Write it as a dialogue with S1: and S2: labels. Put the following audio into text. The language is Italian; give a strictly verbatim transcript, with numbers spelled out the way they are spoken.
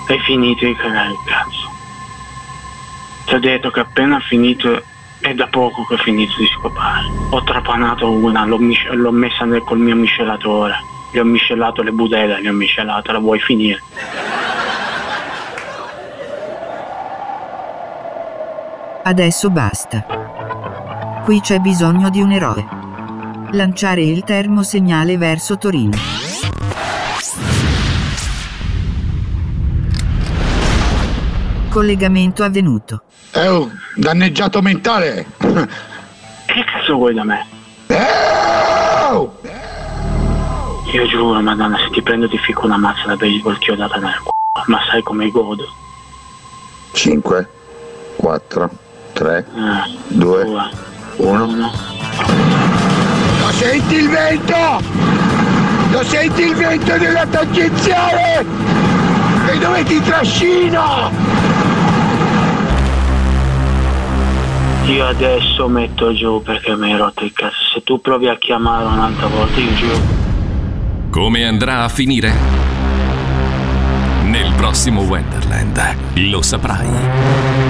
S1: Hai finito di cagare il cazzo. Ti ho detto che appena finito, è da poco che ho finito di scopare. Ho trapanato una, l'ho, mis- l'ho messa nel, col mio miscelatore. Gli ho miscelato le budelle, gli ho miscelato, la vuoi finire?
S2: Adesso basta. Qui c'è bisogno di un eroe. Lanciare il termosegnale verso Torino. Collegamento avvenuto.
S3: È un danneggiato mentale.
S1: Che cazzo vuoi da me?
S3: Oh!
S1: Io giuro, madonna, se ti prendo ti ficco una mazza da baseball chiodata nel culo. Ma sai come godo?
S3: cinque, quattro, tre,
S1: Eh,
S3: due,
S1: due,
S3: uno.
S1: uno.
S3: Lo senti il vento? Lo senti il vento della tangenziale? E dove ti trascina?
S1: Io adesso metto giù perché mi hai rotto il cazzo. Se tu provi a chiamare un'altra volta, io giù.
S4: Come andrà a finire? Nel prossimo Wonderland lo saprai.